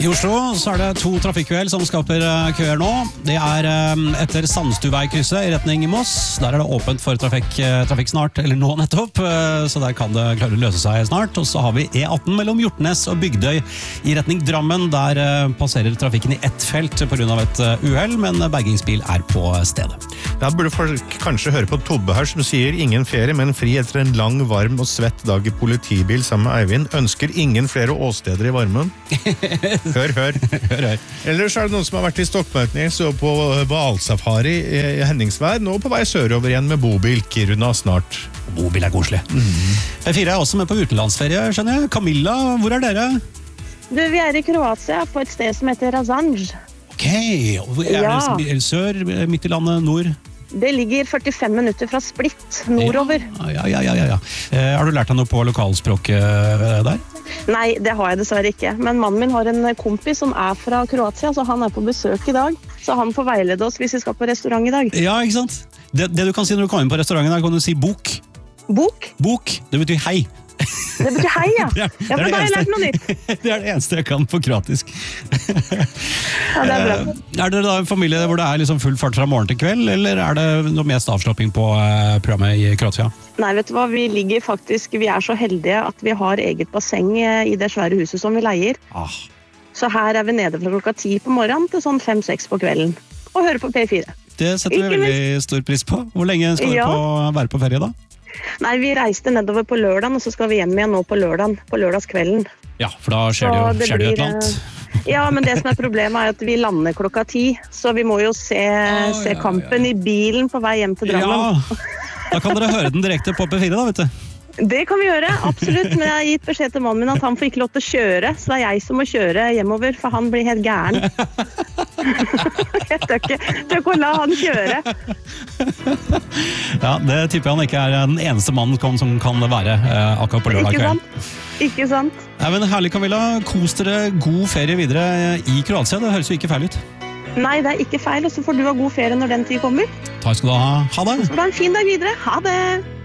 I Oslo så det 2 trafikkuhell som skaper køer nå. Det etter Sandstuveikrysset I retning Moss. Der det åpent for trafikk snart, eller nå nettopp, så der kan det klare å løse seg snart. Og så har vi E18 mellom Hjortnes og Bygdøy I retning Drammen. Der passerer trafikken I ett felt på grunn av et uhell, men bergingsbil på stedet. Da burde folk kanskje høre på Tobbe her, som sier ingen ferie, men fri etter en lang, varm og svett dag I politibil sammen med Eivind. Ønsker ingen flere åsteder I varmen. Hør. Ellers det noen som har vært I Stokkmarknes og på Baalsafari I Henningsvær, nå på vei sørover igjen med bobil, Kiruna snart. Bobil koselig. P4 også med på utenlandsferie, skjønner jeg. Camilla, hvor dere? Du, vi I Kroatia på et sted som heter Razanj. Ok, det sør, midt I landet, nord? Det ligger 45 minutter fra Split, nordover. Ja. Har du lært deg noe på lokalspråket der? Nei, det har jeg dessverre ikke. Men mannen min har en kompis som fra Kroatia, så han på besøk I dag. Så han får veilede oss hvis vi skal på restaurant I dag. Ja, ikke sant? Det du kan si når du kommer inn på restauranten der, kan du si bok. Bok? Bok, det betyr hei. Det betyr hei, ja. Ja, for da har jeg lært noe nytt. Det det eneste jeg kan på kroatisk. Ja, det bra. Dere da en familie hvor det liksom full fart fra morgen til kveld, eller det noe mest avslapping på programmet I Kroatia? Nei, vet du hva, vi så heldige at vi har eget basseng I det svære huset som vi leier. Så her vi nede fra klokka 10 på morgenen til sånn 5-6 på kvelden, og hører på P4. Det setter vi veldig stor pris på. Hvor lenge skal dere være på ferie da? Nei, vi reiste nedover på lørdagen, og så skal vi hjem igjen nå på lørdagskvelden. Ja, for da skjer det jo et eller annet. Ja, men det som problemet at vi lander klokka 10, så vi må jo se kampen I bilen på vei hjem til Drammen. Ja, da kan dere høre den direkte på P4 da, vet du. Det kan vi gjøre, absolutt, men jeg har gitt beskjed til mannen min at han får ikke lov til å kjøre, så det jeg som må kjøre hjemover, for han blir helt gæren. Jeg tør ikke å la han kjøre. Ja, det tipper han ikke den eneste mannen som kan være akkurat på lørdag kveld. Ikke sant? Ja, men herlig Camilla, kos dere god ferie videre I Kroatia, det høres jo ikke feil ut. Nei, det ikke feil, og så får du ha god ferie når den tid kommer. Takk skal du ha det. Så får du ha en fin dag videre, ha det!